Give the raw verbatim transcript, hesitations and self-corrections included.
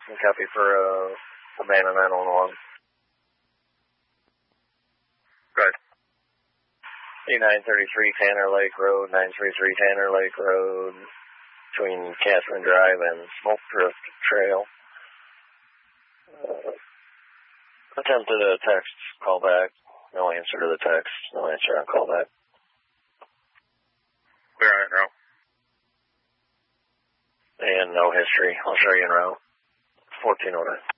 Copy for uh, abandoned nine one one. Good. E nine thirty-three Tanner Lake Road, nine thirty-three Tanner Lake Road, between Catherine Drive and Smoke Drift Trail. Uh, attempted a text call back. No answer to the text. No answer on call back. Clear on it now. And no history. I'll show you in route. fourteen order.